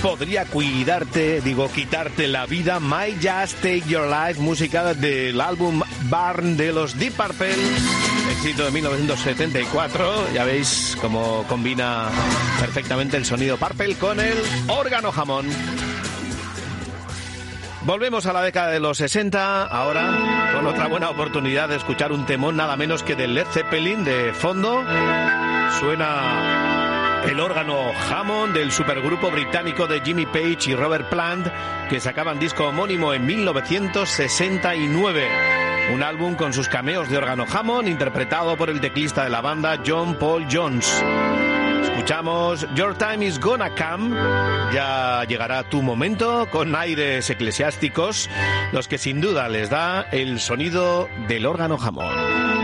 podría quitarte la vida. Might Just Take Your Life, música del álbum Burn de los Deep Purple, éxito de 1974. Ya veis cómo combina perfectamente el sonido Purple con el órgano Hammond. Volvemos a la década de los 60, ahora con otra buena oportunidad de escuchar un temón nada menos que de Led Zeppelin. De fondo suena el órgano Hammond del supergrupo británico de Jimmy Page y Robert Plant, que sacaban disco homónimo en 1969. Un álbum con sus cameos de órgano Hammond, interpretado por el teclista de la banda, John Paul Jones. Escuchamos Your Time Is Gonna Come, ya llegará tu momento, con aires eclesiásticos, los que sin duda les da el sonido del órgano Hammond.